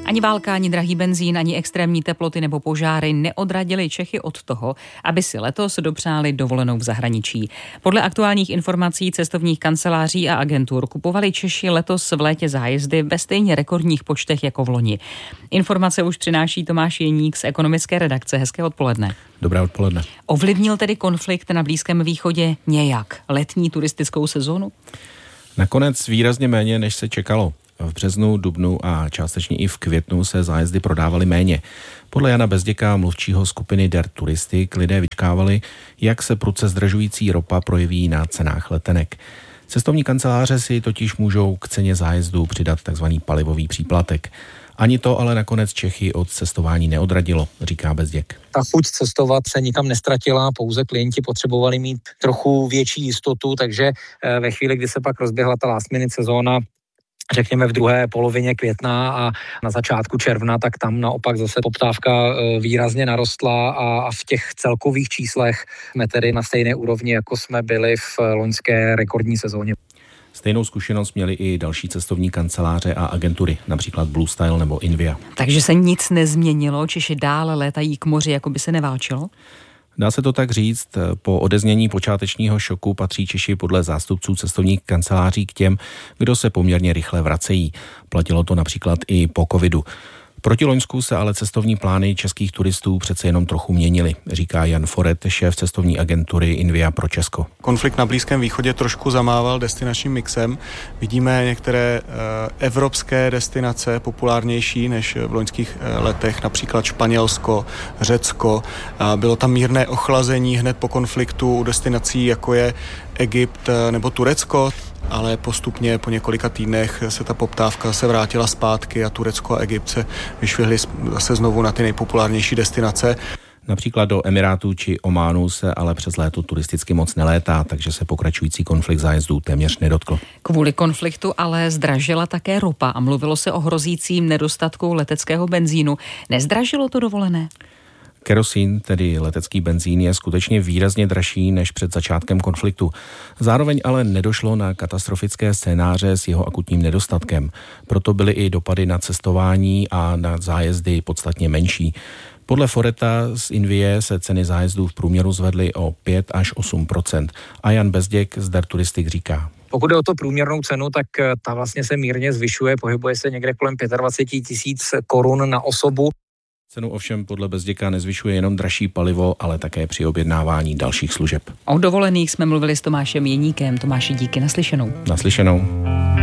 Ani válka, ani drahý benzín, ani extrémní teploty nebo požáry neodradily Čechy od toho, aby si letos dopřáli dovolenou v zahraničí. Podle aktuálních informací cestovních kanceláří a agentur kupovali Češi letos v létě zájezdy ve stejně rekordních počtech jako v loni. Informace už přináší Tomáš Jeník z ekonomické redakce. Hezké odpoledne. Dobré odpoledne. Ovlivnil tedy konflikt na Blízkém východě nějak letní turistickou sezónu? Nakonec výrazně méně, než se čekalo. V březnu, dubnu a částečně i v květnu se zájezdy prodávaly méně. Podle Jana Bezděka, mluvčího skupiny Der Touristik, lidé vyčkávali, jak se prudce zdražující ropa projeví na cenách letenek. Cestovní kanceláře si totiž můžou k ceně zájezdu přidat tzv. Palivový příplatek. Ani to ale nakonec Čechy od cestování neodradilo, říká Bezděk. Ta chuť cestovat se nikam nestratila, pouze klienti potřebovali mít trochu větší jistotu, takže ve chvíli, kdy se pak rozběhla ta last minute sezóna, řekněme v druhé polovině května a na začátku června, tak tam naopak zase poptávka výrazně narostla a v těch celkových číslech jsme tedy na stejné úrovni, jako jsme byli v loňské rekordní sezóně. Stejnou zkušenost měli i další cestovní kanceláře a agentury, například Blue Style nebo Invia. Takže se nic nezměnilo, Češi dále létají k moři, jako by se neválčilo? Dá se to tak říct, po odeznění počátečního šoku patří Češi podle zástupců cestovních kanceláří k těm, kdo se poměrně rychle vracejí. Platilo to například i po covidu. Proti loňsku se ale cestovní plány českých turistů přece jenom trochu měnily, říká Jan Foret, šéf cestovní agentury Invia pro Česko. Konflikt na Blízkém východě trošku zamával destinačním mixem. Vidíme některé evropské destinace populárnější než v loňských letech, například Španělsko, Řecko. Bylo tam mírné ochlazení hned po konfliktu u destinací, jako je Egypt nebo Turecko, ale postupně po několika týdnech se ta poptávka se vrátila zpátky a Turecko a Egypt se vyšvihly zase znovu na ty nejpopulárnější destinace. Například do Emirátů či Ománu se ale přes léto turisticky moc nelétá, takže se pokračující konflikt zájezdů téměř nedotkl. Kvůli konfliktu ale zdražila také ropa a mluvilo se o hrozícím nedostatku leteckého benzínu. Nezdražilo to dovolené? Kerosín, tedy letecký benzín, je skutečně výrazně dražší než před začátkem konfliktu. Zároveň ale nedošlo na katastrofické scénáře s jeho akutním nedostatkem. Proto byly i dopady na cestování a na zájezdy podstatně menší. Podle Foreta z Invie se ceny zájezdů v průměru zvedly o 5 až 8%. A Jan Bezděk z Der Touristik říká: Pokud jde o to průměrnou cenu, tak ta vlastně se mírně zvyšuje, pohybuje se někde kolem 25 000 korun na osobu. Cenu ovšem podle Bezděka nezvyšuje jenom dražší palivo, ale také při objednávání dalších služeb. O dovolených jsme mluvili s Tomášem Jeníkem. Tomáši, díky, naslyšenou. Naslyšenou.